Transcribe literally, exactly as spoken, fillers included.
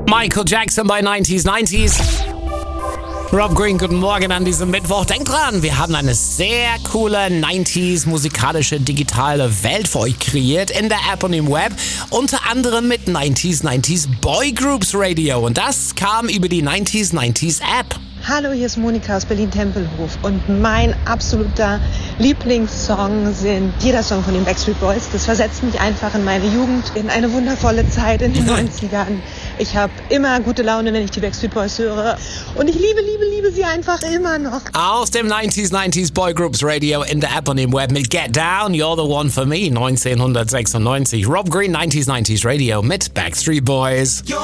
Michael Jackson bei neunzig neunzig. Rob Green, guten Morgen an diesem Mittwoch. Denkt dran, wir haben eine sehr coole neunziger musikalische digitale Welt für euch kreiert in der App und im Web. Unter anderem mit neunzig neunzig Boy Groups Radio. Und das kam über die neunzig neunzig App. Hallo, hier ist Monika aus Berlin-Tempelhof und mein absoluter Lieblingssong sind jeder Song von den Backstreet Boys. Das versetzt mich einfach in meine Jugend, in eine wundervolle Zeit in den neunzigern. Ich habe immer gute Laune, wenn ich die Backstreet Boys höre und ich liebe, liebe, liebe sie einfach immer noch. Aus dem neunzig neunzig Boy Groups Radio in der App und im Web mit Get Down, You're the One for Me, neunzehnhundertsechsundneunzig. Rob Green, neunzig neunzig Radio mit Backstreet Boys.